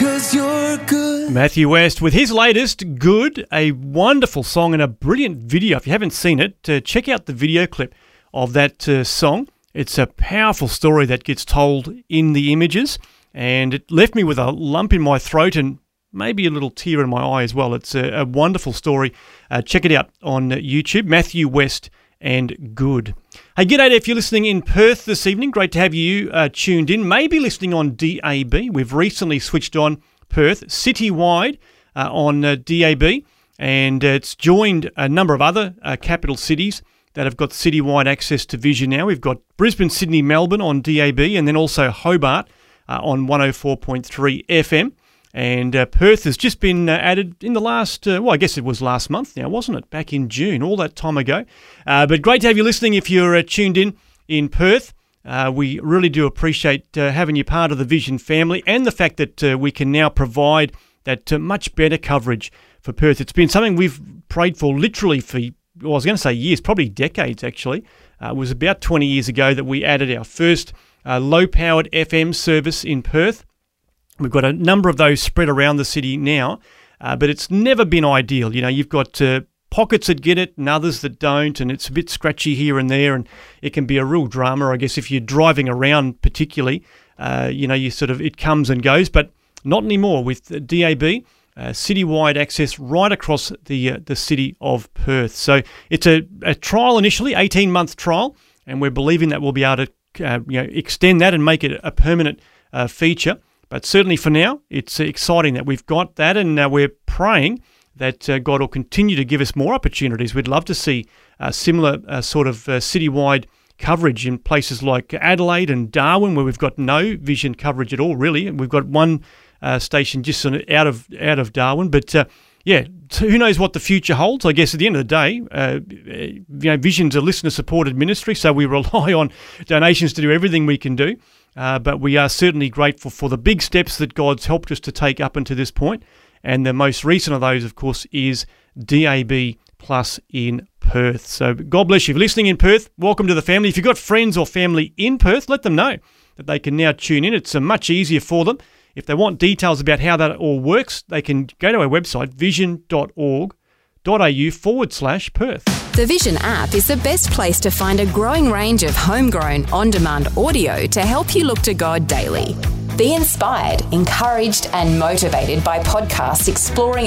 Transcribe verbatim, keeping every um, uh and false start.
'cause you're good. Matthew West with his latest, Good, a wonderful song and a brilliant video. If you haven't seen it, uh, check out the video clip of that uh, song. It's a powerful story that gets told in the images, and it left me with a lump in my throat and maybe a little tear in my eye as well. It's a, a wonderful story. Uh, check it out on YouTube, Matthew West and Good. Hey, g'day if you're listening in Perth this evening. Great to have you uh, tuned in. Maybe listening on D A B. We've recently switched on Perth citywide uh, on uh, D A B, and uh, it's joined a number of other uh, capital cities that have got citywide access to Vision now. We've got Brisbane, Sydney, Melbourne on D A B, and then also Hobart uh, on one oh four point three F M. And uh, Perth has just been uh, added in the last, uh, well, I guess it was last month now, wasn't it? Back in June, all that time ago. Uh, but great to have you listening if you're uh, tuned in in Perth. Uh, we really do appreciate uh, having you part of the Vision family, and the fact that uh, we can now provide that uh, much better coverage for Perth. It's been something we've prayed for literally for, well, I was going to say years, probably decades actually. Uh, it was about twenty years ago that we added our first uh, low-powered F M service in Perth. We've got a number of those spread around the city now, uh, but it's never been ideal. You know, you've got uh, pockets that get it and others that don't, and it's a bit scratchy here and there, and it can be a real drama, I guess, if you're driving around particularly. Uh, you know, you sort of, it comes and goes, but not anymore with D A B, uh, citywide access right across the uh, the city of Perth. So it's a, a trial initially, eighteen-month trial, and we're believing that we'll be able to uh, you know, extend that and make it a permanent uh, feature. But certainly for now, it's exciting that we've got that, and uh, we're praying that uh, God will continue to give us more opportunities. We'd love to see uh, similar uh, sort of uh, citywide coverage in places like Adelaide and Darwin, where we've got no Vision coverage at all, really. We've got one uh, station just out of out of Darwin, but uh, yeah, who knows what the future holds? I guess at the end of the day, uh, you know, Vision's a listener-supported ministry, so we rely on donations to do everything we can do. Uh, but we are certainly grateful for the big steps that God's helped us to take up until this point. And the most recent of those, of course, is D A B Plus in Perth. So God bless you. If you're listening in Perth, welcome to the family. If you've got friends or family in Perth, let them know that they can now tune in. It's uh, much easier for them. If they want details about how that all works, they can go to our website, vision.org.au forward slash Perth. The Vision app is the best place to find a growing range of homegrown, on-demand audio to help you look to God daily. Be inspired, encouraged, and motivated by podcasts exploring